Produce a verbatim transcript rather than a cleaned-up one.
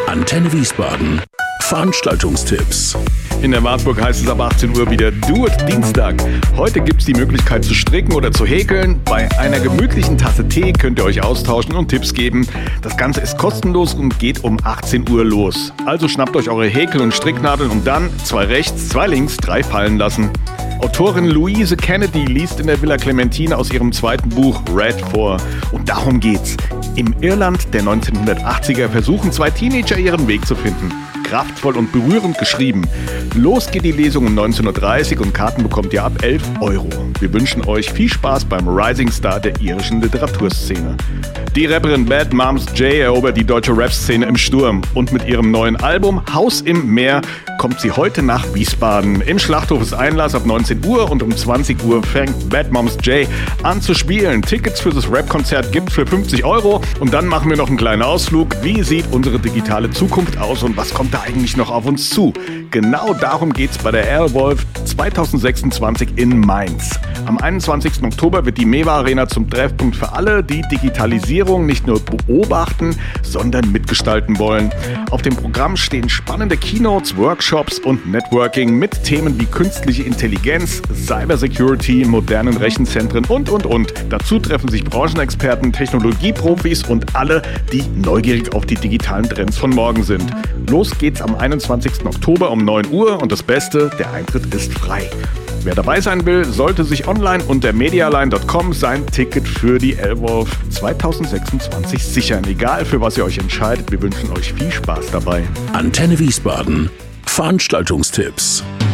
Antenne Wiesbaden. Veranstaltungstipps. In der Wartburg heißt es ab achtzehn Uhr wieder Do It Dienstag. Heute gibt es die Möglichkeit zu stricken oder zu häkeln. Bei einer gemütlichen Tasse Tee könnt ihr euch austauschen und Tipps geben. Das Ganze ist kostenlos und geht um achtzehn Uhr los. Also schnappt euch eure Häkel- und Stricknadeln und dann zwei rechts, zwei links, drei fallen lassen. Autorin Louise Kennedy liest in der Villa Clementine aus ihrem zweiten Buch Red vor. Und darum geht's. Im Irland der neunzehnhundertachtziger versuchen zwei Teenager ihren Weg zu finden. Kraftvoll und berührend geschrieben. Los geht die Lesung um neunzehn Uhr dreißig und Karten bekommt ihr ab elf Euro. Wir wünschen euch viel Spaß beim Rising Star der irischen Literaturszene. Die Rapperin Bad Moms J erobert die deutsche Rap-Szene im Sturm. Und mit ihrem neuen Album Haus im Meer kommt sie heute nach Wiesbaden. Im Schlachthof ist Einlass ab neunzehn Uhr und um zwanzig Uhr fängt Bad Moms J an zu spielen. Tickets für das Rap-Konzert gibt's für fünfzig Euro. Und dann machen wir noch einen kleinen Ausflug. Wie sieht unsere digitale Zukunft aus und was kommt da eigentlich noch auf uns zu? Genau darum geht's bei der Airwolf zwanzig sechsundzwanzig in Mainz. Am einundzwanzigsten Oktober wird die Mewa Arena zum Treffpunkt für alle, die Digitalisierung nicht nur beobachten, sondern mitgestalten wollen. Auf dem Programm stehen spannende Keynotes, Workshops und Networking mit Themen wie künstliche Intelligenz, Cybersecurity, modernen Rechenzentren und, und, und. Dazu treffen sich Branchenexperten, Technologieprofis und alle, die neugierig auf die digitalen Trends von morgen sind. Los geht's am einundzwanzigsten Oktober um neun Uhr und das Beste, der Eintritt ist frei. Wer dabei sein will, sollte sich online unter medialine punkt com sein Ticket für die Airwolf zwanzig sechsundzwanzig sichern. Egal für was ihr euch entscheidet, wir wünschen euch viel Spaß dabei. Antenne Wiesbaden. Veranstaltungstipps.